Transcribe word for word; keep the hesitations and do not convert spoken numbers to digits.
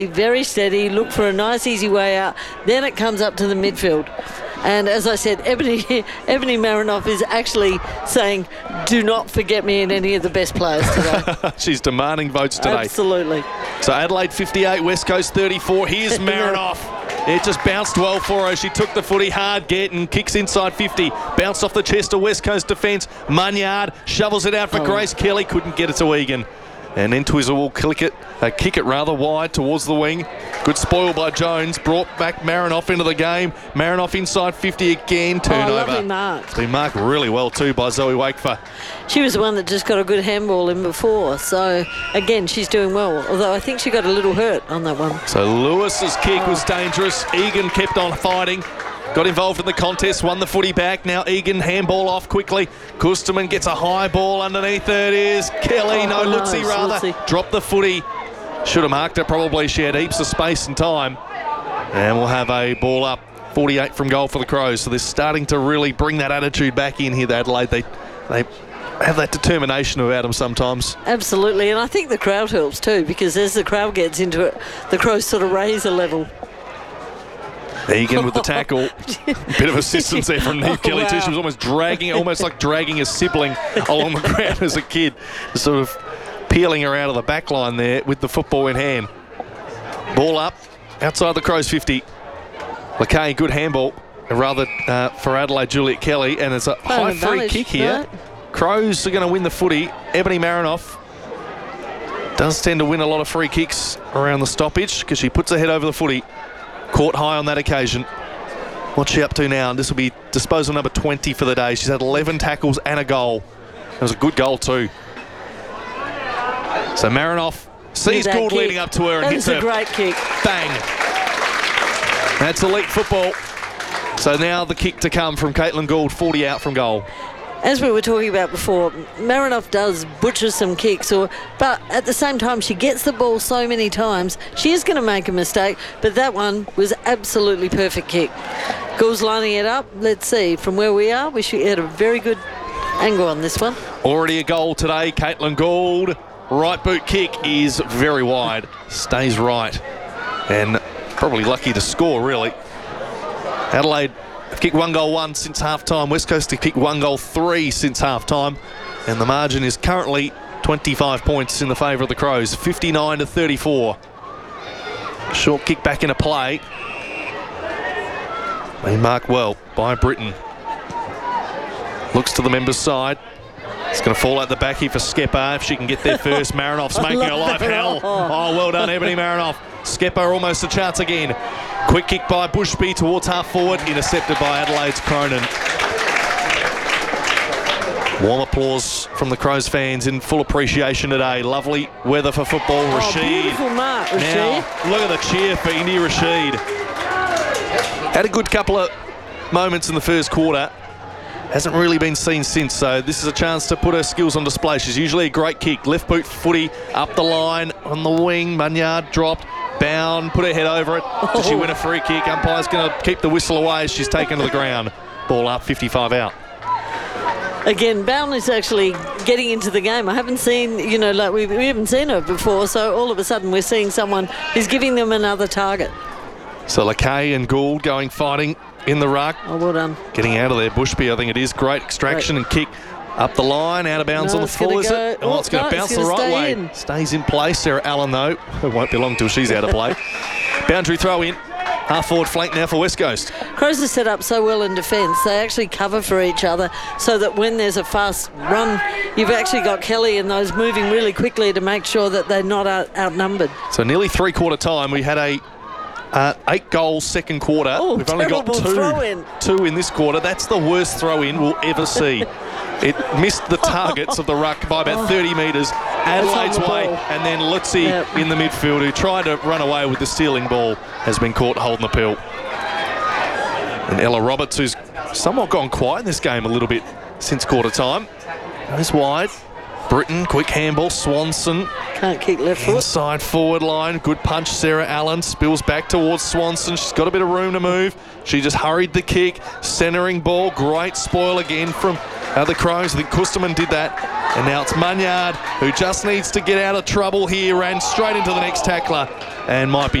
very steady, look for a nice easy way out. Then it comes up to the midfield. And as I said, Ebony Ebony Marinoff is actually saying, do not forget me in any of the best players today. She's demanding votes today. Absolutely. So Adelaide fifty-eight, West Coast thirty-four. Here's Marinoff. It just bounced well for her. She took the footy hard, get and kicks inside fifty. Bounced off the chest of West Coast defence. Munyard shovels it out for oh. Grace Kelly. Couldn't get it to Egan. And then Twizzle will click it, uh, kick it rather wide towards the wing. Good spoil by Jones. Brought back Marinoff into the game. Marinoff inside fifty again. Turnover. Oh, lovely mark. It's been marked really well too by Zoe Wakefer. She was the one that just got a good handball in before. So, again, she's doing well. Although I think she got a little hurt on that one. So Lewis's kick oh. was dangerous. Egan kept on fighting. Got involved in the contest, won the footy back. Now Egan handball off quickly. Kusterman gets a high ball underneath. There it is. Kelly, oh, no, no Lutzi rather. Lutzi. Dropped the footy. Should have marked it probably. She had heaps of space and time. And we'll have a ball up. forty-eight from goal for the Crows. So they're starting to really bring that attitude back in here, the Adelaide. They, they have that determination about them sometimes. Absolutely. And I think the crowd helps too, because as the crowd gets into it, the Crows sort of raise a level. Egan with the tackle. Bit of assistance there from Neve oh, Kelly wow. too. She was almost dragging, almost like dragging a sibling along the ground as a kid. Sort of peeling her out of the back line there with the football in hand. Ball up, outside the Crows fifty. LeKay, good handball. Rather uh, for Adelaide, Juliet Kelly. And it's a high free kick here. No. Crows are going to win the footy. Ebony Marinoff does tend to win a lot of free kicks around the stoppage because she puts her head over the footy. Caught high on that occasion. What's she up to now? This will be disposal number twenty for the day. She's had eleven tackles and a goal. It was a good goal too. So Marinoff sees Gould kick. leading up to her and that hits her. That was a great kick. Bang. That's elite football. So now the kick to come from Caitlin Gould, forty out from goal. As we were talking about before, Marinoff does butcher some kicks, or, but at the same time, she gets the ball so many times, she is going to make a mistake, but that one was absolutely perfect kick. Gould's lining it up. Let's see, from where we are, we should get a very good angle on this one. Already a goal today, Caitlin Gould. Right boot kick is very wide, stays right, and probably lucky to score, really. Adelaide have kicked one goal one since half-time. West Coast have kicked one goal three since half-time. And the margin is currently twenty-five points in the favour of the Crows. fifty-nine to thirty-four. Short kick back into play. Been marked well by Britton. Looks to the members' side. It's going to fall out the back here for Skepper if she can get there first. Marinoff's making her life hell. Oh, well done, Ebony Marinoff. Skepper almost a chance again. Quick kick by Bushby towards half forward, intercepted by Adelaide's Cronin. Warm applause from the Crows fans in full appreciation today. Lovely weather for football. Oh, Rashid. Beautiful mark, Rashid. Now, look at the cheer for Indy Rashid. Had a good couple of moments in the first quarter. Hasn't really been seen since, so this is a chance to put her skills on display. She's usually a great kick. Left boot footy, up the line, on the wing. Munyard dropped, bound, put her head over it. Oh. Did she win a free kick? Umpire's going to keep the whistle away as she's taken to the ground. Ball up, fifty-five out. Again, Bound is actually getting into the game. I haven't seen, you know, like we, we haven't seen her before, so all of a sudden we're seeing someone who's giving them another target. So LeKay and Gould going fighting in the ruck. Oh, well done. Getting out of there. Bushby, I think it is. Great extraction great. and kick up the line, out of bounds no, on the full, is go. it? Oh, oh it's going to no, bounce gonna the right way. In. Stays in place. Sarah Allen, though. It won't be long till she's out of play. Boundary throw in. Half forward flank now for West Coast. Crows are set up so well in defence. They actually cover for each other so that when there's a fast run, you've actually got Kelly and those moving really quickly to make sure that they're not out- outnumbered. So nearly three-quarter time, we had a uh, eight-goal second quarter. Oh, We've only got two, throw-in. two in this quarter. That's the worst throw-in we'll ever see. It missed the targets of the ruck by about thirty metres. Adelaide's way, and then Lutzi yep. in the midfield, who tried to run away with the stealing ball, has been caught holding the pill. And Ella Roberts, who's somewhat gone quiet in this game a little bit since quarter time, goes wide. Britton, quick handball. Swanson. Can't kick left foot. Inside forward line. Good punch, Sarah Allen. Spills back towards Swanson. She's got a bit of room to move. She just hurried the kick. Centering ball. Great spoil again from uh, the Crows. I think Kusterman did that. And now it's Munyard, who just needs to get out of trouble here. Ran straight into the next tackler and might be